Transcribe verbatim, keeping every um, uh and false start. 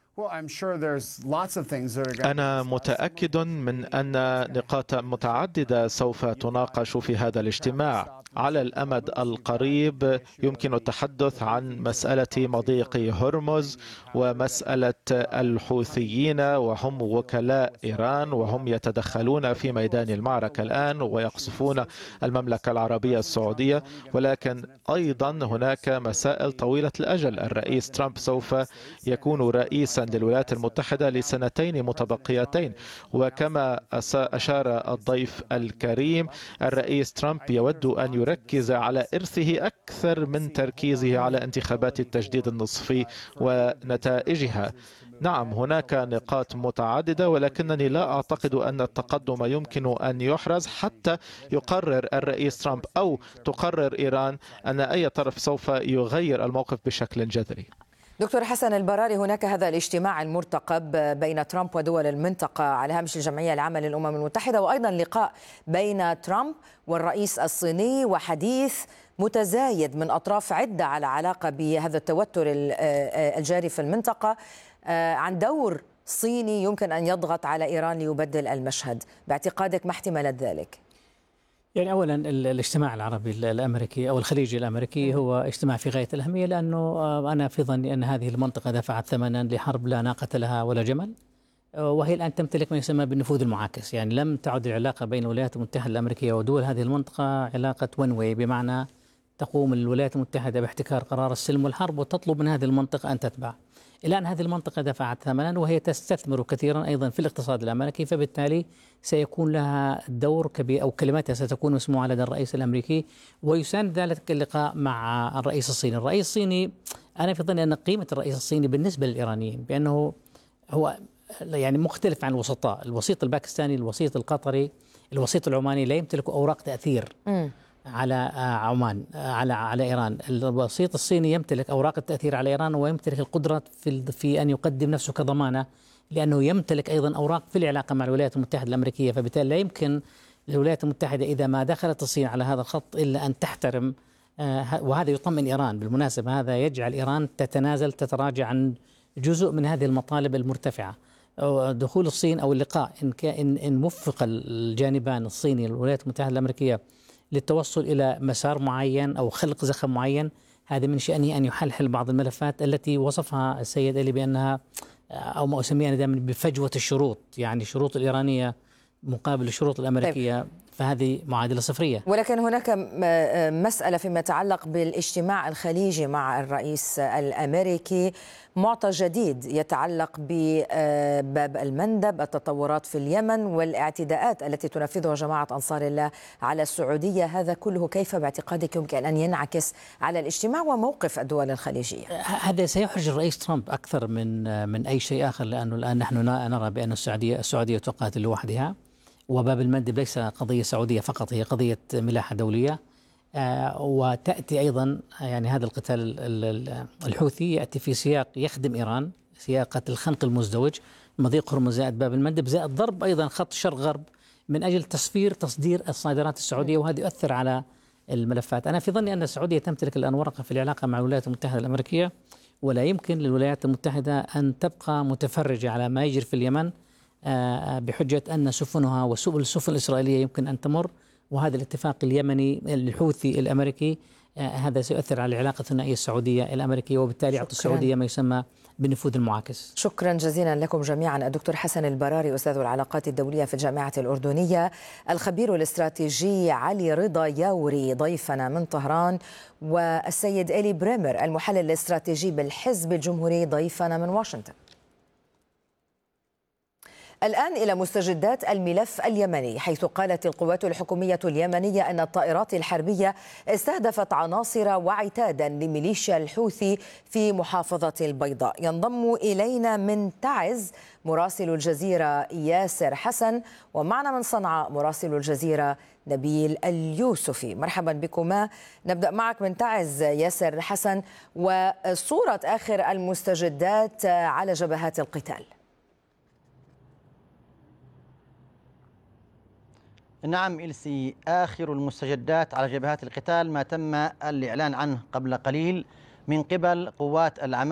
أنا متأكد من أن نقاط متعددة سوف تناقش في هذا الاجتماع. على الأمد القريب يمكن التحدث عن مسألة مضيق هرمز ومسألة الحوثيين، وهم وكلاء إيران وهم يتدخلون في ميدان المعركة الآن ويقصفون المملكة العربية السعودية. ولكن أيضا هناك مسائل طويلة الأجل. الرئيس ترامب سوف يكون رئيسا للولايات المتحدة لسنتين متبقيتين، وكما أشار الضيف الكريم الرئيس ترامب يود أن يركز على إرثه أكثر من تركيزه على انتخابات التجديد النصفي ونتائجها. نعم، هناك نقاط متعددة، ولكنني لا أعتقد أن التقدم يمكن أن يحرز حتى يقرر الرئيس ترامب أو تقرر إيران أن أي طرف سوف يغير الموقف بشكل جذري. دكتور حسن البراري، هناك هذا الاجتماع المرتقب بين ترامب ودول المنطقة على هامش الجمعية العامة للأمم المتحدة، وأيضا لقاء بين ترامب والرئيس الصيني، وحديث متزايد من أطراف عدة على علاقة بهذا التوتر الجاري في المنطقة عن دور صيني يمكن أن يضغط على إيران ليبدل المشهد. باعتقادك ما احتمالات ذلك؟ يعني أولا الاجتماع العربي الأمريكي أو الخليجي الأمريكي هو اجتماع في غاية الأهمية، لأنه أنا في ظني أن هذه المنطقة دفعت ثمنا لحرب لا ناقة لها ولا جمل، وهي الآن تمتلك ما يسمى بالنفوذ المعاكس. يعني لم تعد العلاقة بين الولايات المتحدة الأمريكية ودول هذه المنطقة علاقة ون واي، بمعنى تقوم الولايات المتحدة باحتكار قرار السلم والحرب وتطلب من هذه المنطقة أن تتبع. الآن هذه المنطقة دفعت ثمنا، وهي تستثمر كثيرا أيضا في الاقتصاد الأمريكي، فبالتالي سيكون لها دور كبير أو كلماتها ستكون مسموعة لدى الرئيس الأمريكي. ويساند ذلك اللقاء مع الرئيس الصيني. الرئيس الصيني أنا في ظني أن قيمة الرئيس الصيني بالنسبة للإيرانيين بأنه هو يعني مختلف عن الوسطاء، الوسيط الباكستاني، الوسيط القطري، الوسيط العماني لا يمتلك أوراق تأثير م. على عمان على على إيران. الوسيط الصيني يمتلك أوراق التأثير على إيران، ويمتلك القدرة في في أن يقدم نفسه كضمانة، لأنه يمتلك أيضا أوراق في العلاقة مع الولايات المتحدة الأمريكية. فبالتالي لا يمكن للولايات المتحدة إذا ما دخلت الصين على هذا الخط إلا أن تحترم، وهذا يطمئن إيران بالمناسبة. هذا يجعل إيران تتنازل تتراجع عن جزء من هذه المطالب المرتفعة. دخول الصين أو اللقاء إن كان إن وفق الجانبان الصيني والولايات المتحدة الأمريكية للتوصل إلى مسار معين أو خلق زخم معين، هذا من شأنه أن يحلحل بعض الملفات التي وصفها السيد إلي بأنها أو ما أسميها دائما بفجوة الشروط، يعني الشروط الإيرانية مقابل الشروط الأمريكية. طيب. فهذه معادلة صفرية. ولكن هناك مسألة فيما يتعلق بالاجتماع الخليجي مع الرئيس الأمريكي، معطى جديد يتعلق بباب المندب، التطورات في اليمن والاعتداءات التي تنفذها جماعة أنصار الله على السعودية. هذا كله كيف باعتقادك يمكن أن ينعكس على الاجتماع وموقف الدول الخليجية؟ هذا سيحرج الرئيس ترامب أكثر من من أي شيء آخر، لأنه الآن نحن نرى بأن السعودية السعودية تقاتل لوحدها، وباب المندب ليس قضية سعودية فقط، هي قضية ملاحة دولية. آه وتأتي أيضا يعني هذا القتال الحوثي يأتي في سياق يخدم إيران، سياقة الخنق المزدوج، مضيق هرمز زائد باب المندب زائد ضرب أيضا خط شرق غرب من أجل تصفير تصدير الصادرات السعودية، وهذا يؤثر على الملفات. أنا في ظني أن السعودية تمتلك الآن ورقة في العلاقة مع الولايات المتحدة الأمريكية، ولا يمكن للولايات المتحدة أن تبقى متفرجة على ما يجري في اليمن بحجة أن سفنها وسبل السفن الإسرائيلية يمكن أن تمر. وهذا الاتفاق اليمني الحوثي الأمريكي هذا سيؤثر على العلاقة الثنائية السعودية الأمريكية، وبالتالي يعطي السعودية ما يسمى بالنفوذ المعاكس. شكرا جزيلا لكم جميعا. الدكتور حسن البراري أستاذ العلاقات الدولية في الجامعة الأردنية، الخبير الاستراتيجي علي رضا ياوري ضيفنا من طهران، والسيد إلي بريمر المحلل الاستراتيجي بالحزب الجمهوري ضيفنا من واشنطن. الآن إلى مستجدات الملف اليمني، حيث قالت القوات الحكومية اليمنية أن الطائرات الحربية استهدفت عناصر وعتادا لميليشيا الحوثي في محافظة البيضاء. ينضم إلينا من تعز مراسل الجزيرة ياسر حسن، ومعنا من صنعاء مراسل الجزيرة نبيل اليوسفي. مرحبا بكما. نبدأ معك من تعز ياسر حسن، وصورة آخر المستجدات على جبهات القتال. نعم إلسي، آخر المستجدات على جبهات القتال ما تم الإعلان عنه قبل قليل من قبل قوات العمل